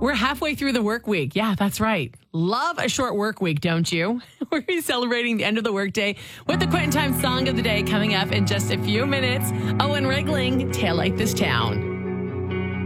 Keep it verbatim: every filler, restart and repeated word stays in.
We're halfway through the work week. Yeah, that's right. Love a short work week, don't you? We're celebrating the end of the workday with the Quitting Time Song of the Day coming up in just a few minutes. Owen Regling, Taillight This Town.